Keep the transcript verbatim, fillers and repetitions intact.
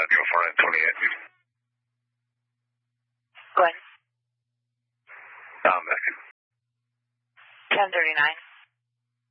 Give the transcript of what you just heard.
Roger, four nine twenty-eight. Go ahead. I'm back. ten thirty-nine.